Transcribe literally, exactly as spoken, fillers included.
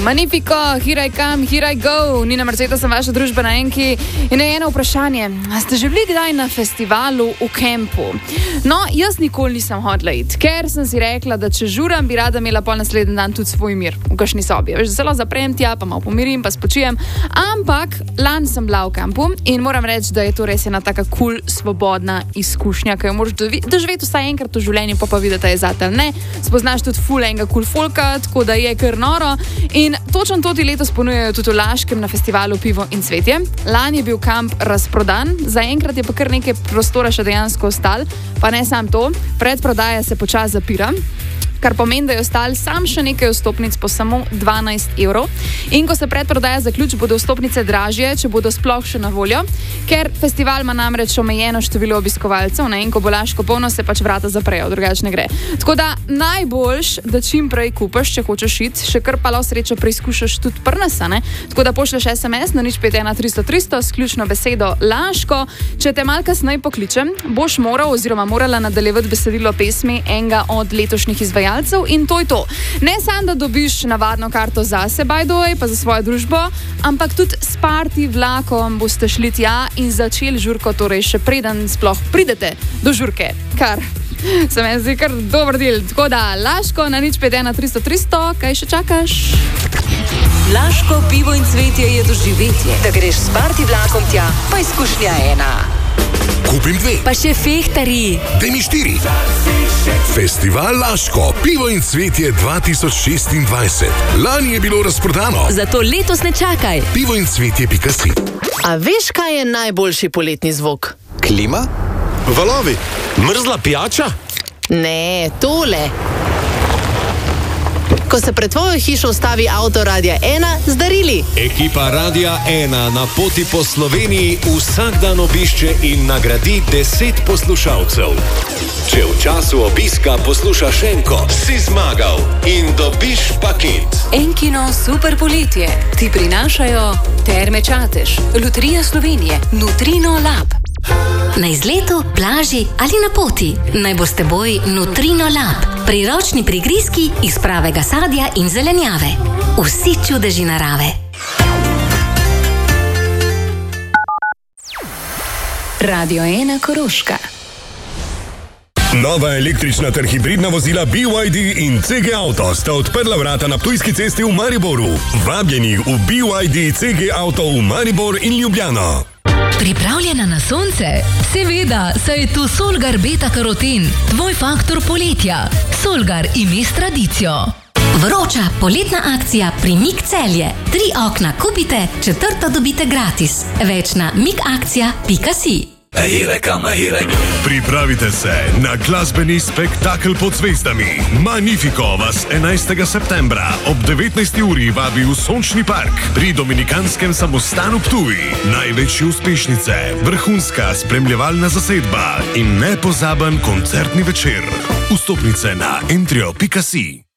Magnifico, here I come, here I go. Nina Marceta, sem vaša družbena enki. In eno vprašanje, a ste že bili kdaj na festivalu v kampu? No, jaz nikoli nisem hodila iti, ker sem si rekla, da če žuram, bi rada imela pol naslednji dan tudi svoj mir v kakšni sobi. Veš, zelo zaprem tja, pa malo pomirim, pa spočijem. Ampak lani sem bila v kampu in moram reči, da je to res ena taka kul, cool, svobodna izkušnja, ki jo moraš doživeti vsaj enkrat v življenju, pa pa videti, da je zate ali ne. Spoznaš tudi ful enega kul cool folka, tako da je kar noro. In točno to ti letos ponujajo tudi v Laškem na festivalu Pivo in cvetje. Lani je bil kamp razprodan, zaenkrat je pa kar nekaj prostora še dejansko ostal, pa ne samo to, predprodaja se počasi zapira, kar pomeni, da je ostal sam še nekaj vstopnic po samo dvanajst evrov. In ko se predprodaja zaključi, bodo vstopnice dražje, če bodo sploh še na voljo, ker festival ima namreč omejeno število obiskovalcev, ne? In ko bo Laško polno, se pač vrata zaprejo, drugače ne gre. Tako da najboljš, da čim prej kupaš, če hočeš iti, še kar pa srečo preizkušaš tudi pri nas, ne? Tako da pošlješ es em es na nič pet ena tristo tristo s ključno besedo Laško. Če te malo kasneje pokličem, boš moral oziroma morala nadaljevati besedilo pesmi enega od letošnjih izvajalcev. In to je to. Ne samo, da dobiš navadno karto zase, by the way, pa za svojo družbo, ampak tudi s party vlakom boste šli tja in začeli žurko, torej še preden sploh pridete do žurke. Kar se mi zdi kar dober del. Tako da Laško na nič pet ena tristo tristo, kaj še čakaš? Laško pivo in cvetje je doživetje. Da greš s party vlakom tja, pa izkušnja ena. Kupim dve. Pa še fehtari. Daj mi štiri. Festival Laško, pivo in cvetje dva tisoč šestindvajset. Lani je bilo razprodano. Zato letos ne čakaj. pivo in cvetje pika si. A veš, kaj je najboljši poletni zvok? Klima? Valovi? Mrzla pijača? Ne, tole. Ko se pred tvojo hišo ustavi avto Radia ena z darili. Ekipa Radia ena na poti po Sloveniji vsak dan obišče in nagradi deset poslušalcev. Če v času obiska poslušaš enko, si zmagal in dobiš paket. Enkino super poletje ti prinašajo Terme Čatež, Loterija Slovenije, Nutrino Lab. Na izletu, plaži ali na poti, naj bo s teboj Nutrino Lab. Priročni prigrizki iz pravega sadja in zelenjave. Vsi čudeži narave. Radio ena Koroška. Nova električna ter hibridna vozila B Y D in C G Auto sta odprla vrata na Ptujski cesti v Mariboru. Vabljeni v B Y D C G Auto v Maribor in Ljubljano. Pripravljena na sonce? Seveda, saj je tu Solgar Beta Karoten, tvoj faktor poletja. Solgar ime s tradicijo. Vroča poletna akcija pri Mik Celje. Tri okna kupite, četrto dobite gratis. Več na mikakcija pika si. Pripravite se na glasbeni spektakel pod zvezdami. Magnifico vas enajstega septembra ob devetnajsti uri vabi v Sončni park pri Dominikanskem samostanu Ptuj. Največje uspešnice, vrhunska spremljevalna zasedba in nepozaben koncertni večer. Vstopnice na entrio pika si.